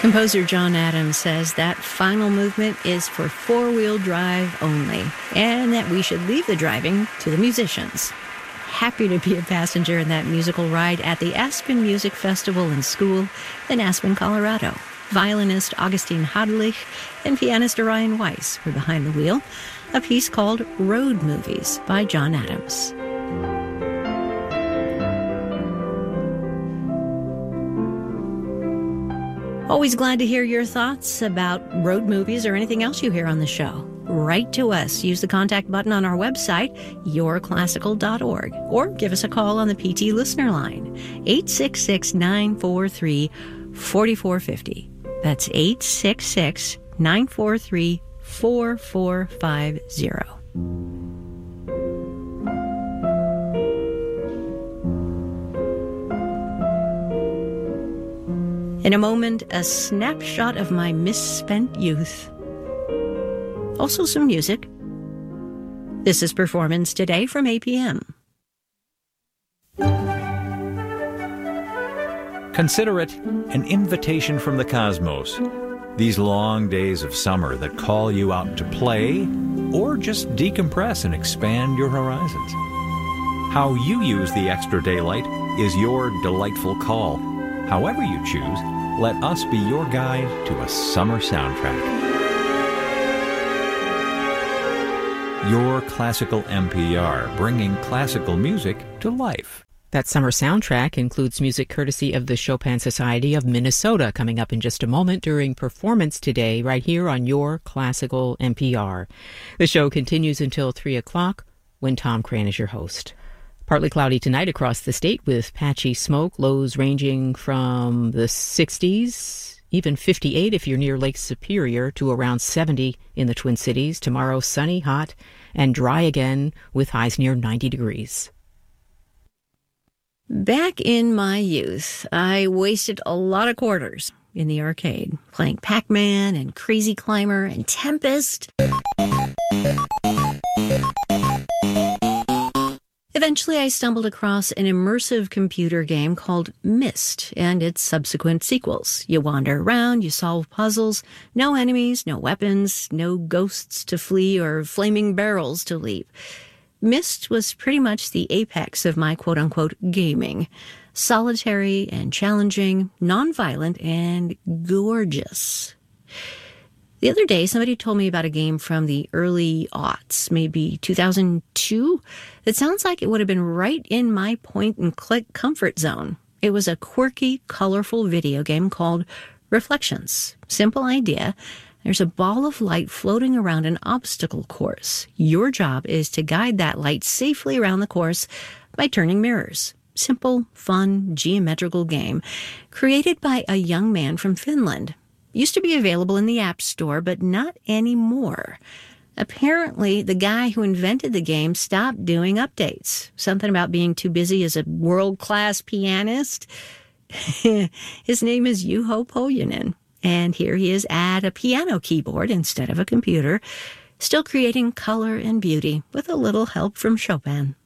Composer John Adams says that final movement is for four-wheel drive only, and that we should leave the driving to the musicians. Happy to be a passenger in that musical ride at the Aspen Music Festival and School in Aspen, Colorado. Violinist Augustine Hadlich and pianist Orion Weiss were behind the wheel, a piece called Road Movies by John Adams. Always glad to hear your thoughts about road movies or anything else you hear on the show. Write to us. Use the contact button on our website, yourclassical.org, or give us a call on the PT listener line, 866-943-4450. That's 866-943-4450. In a moment, a snapshot of my misspent youth. Also some music. This is Performance Today from APM. Consider it an invitation from the cosmos. These long days of summer that call you out to play or just decompress and expand your horizons. How you use the extra daylight is your delightful call. However you choose, let us be your guide to a summer soundtrack. Your Classical NPR, bringing classical music to life. That summer soundtrack includes music courtesy of the Chopin Society of Minnesota, coming up in just a moment during Performance Today, right here on Your Classical NPR. The show continues until 3 o'clock, when Tom Cran is your host. Partly cloudy tonight across the state with patchy smoke, lows ranging from the 60s, even 58 if you're near Lake Superior, to around 70 in the Twin Cities. Tomorrow, sunny, hot, and dry again with highs near 90 degrees. Back in my youth, I wasted a lot of quarters in the arcade, playing Pac-Man and Crazy Climber and Tempest. Eventually, I stumbled across an immersive computer game called Myst and its subsequent sequels. You wander around, you solve puzzles, no enemies, no weapons, no ghosts to flee or flaming barrels to leap. Myst was pretty much the apex of my quote-unquote gaming. Solitary and challenging, non-violent, and gorgeous. The other day, somebody told me about a game from the early aughts, maybe 2002, that sounds like it would have been right in my point-and-click comfort zone. It was a quirky, colorful video game called Reflections. Simple idea. There's a ball of light floating around an obstacle course. Your job is to guide that light safely around the course by turning mirrors. Simple, fun, geometrical game created by a young man from Finland. Used to be available in the App Store, but not anymore. Apparently, the guy who invented the game stopped doing updates. Something about being too busy as a world-class pianist. His name is Juho Pohjonen, and here he is at a piano keyboard instead of a computer, still creating color and beauty with a little help from Chopin.